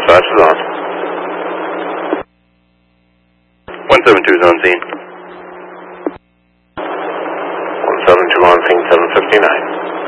Dispatch is on. 172 is on scene. 172 on scene, 759.